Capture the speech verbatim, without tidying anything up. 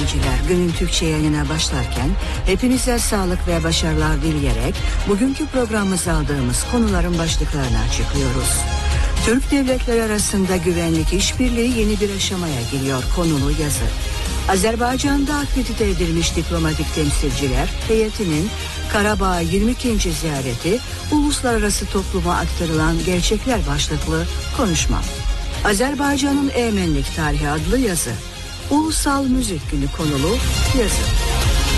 dinleyiciler, günün Türkçe yayınına başlarken hepinize sağlık ve başarılar dileyerek bugünkü programımıza aldığımız konuların başlıklarını açıklıyoruz. Türk devletleri arasında güvenlik işbirliği yeni bir aşamaya giriyor konulu yazı. Azerbaycan'da akredite edilmiş diplomatik temsilciler heyetinin Karabağ yirmi ikinci ziyareti, uluslararası topluma aktarılan gerçekler başlıklı konuşma. Azerbaycan'ın Emenlik Tarihi adlı yazı. Ulusal Müzik Günü konulu yazı.